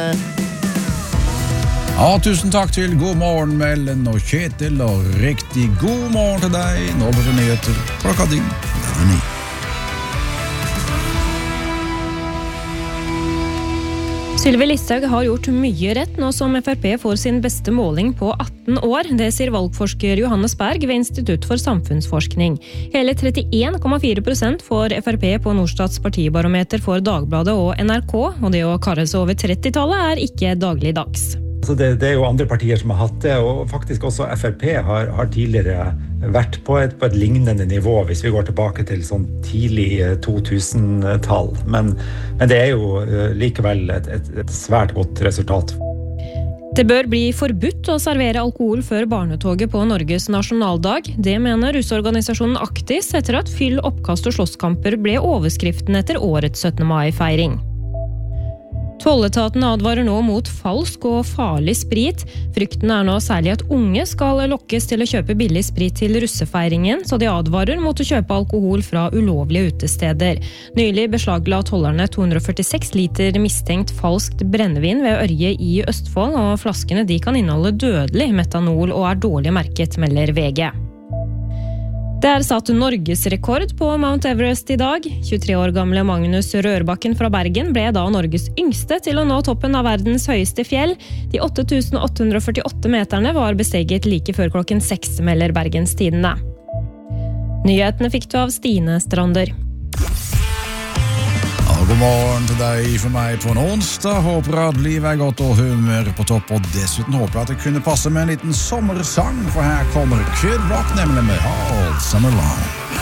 Ja, tusen takk til God morgen, Mellen og Kjetil, og riktig god morgen til deg. Nå blir det nyheter klokka 10. Det er 9. Sylvi Listhaug har gjort mye rett nå som FrP får sin beste måling på 18 år. Det sier valgforsker Johannes Berg ved Institutt for samfunnsforskning. Hele 31,4% får FrP på Norstats partibarometer for Dagbladet og NRK, og det å karre seg over 30-tallet er ikke dagligdags. Så det er jo andre partier som har hatt det, og faktisk også FrP har tidligere vært på et lignende nivå hvis vi går tilbake til sånn tidlig 2000-tall. Men det er jo likevel et svært godt resultat. Det bør bli forbudt å servere alkohol før barnetoget på Norges nasjonaldag. Det mener russorganisasjonen Aktis etter at fyll, oppkast og slåsskamper ble overskriften etter årets 17. mai-feiring. Tolletaten advarer nå mot falsk og farlig sprit. Frykten er nå særlig at unge skal lokkes til å kjøpe billig sprit til russefeiringen, så de advarer mot å kjøpe alkohol fra ulovlige utesteder. Nylig beslagla tollerne 246 liter mistenkt falskt brennevin ved Ørje i Østfold, og flaskene de kan inneholde dødelig metanol og er dårlig merket, melder VG. Det er satt norgesrekord på Mount Everest i dag. 23 år gamle Magnus Rørbakken fra Bergen ble da Norges yngste til å nå toppen av verdens høyeste fjell. De 8.848 meterne var besteget like før klokken 6, melder Bergens Tidende. Nyhetene fikk du av Stine Strander. God morgen til deg for meg på en onsdag. Håper at livet er godt og humør på topp, og dessuten håper jeg at det kunne passe med en liten sommersang, for her kommer Kid Rock nemlig med All Summer Long.